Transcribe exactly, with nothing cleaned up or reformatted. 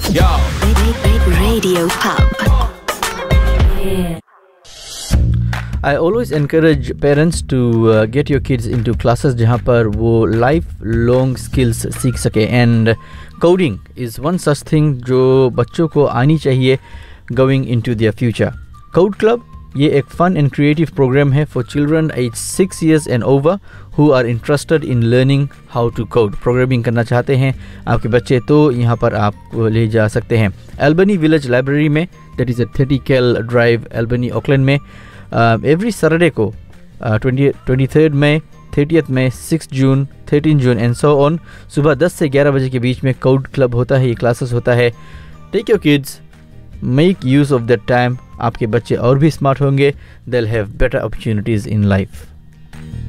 Yo. Radio Pub. I always encourage parents to uh, get your kids into classes जहाँ पर वो life long skills सीख सके, and coding is one such thing जो बच्चों को आनी चाहिए going into their future. Code Club ये एक fun and creative program है for children aged six years and over who are interested in learning how to code. Programming करना चाहते हैं आपके बच्चे तो यहाँ पर आप ले जा सकते हैं. Albany Village Library में, that is at thirty Kell Drive, Albany, Auckland में, uh, every Saturday को uh, twenty-third May, thirtieth May, sixth June, thirteenth June and so on, सुबह दस से ग्यारह बजे के बीच में Code Club होता है. ये क्लासेस होता है. Take your kids, make use of that time. आपके बच्चे और भी स्मार्ट होंगे. They'll have better opportunities in life.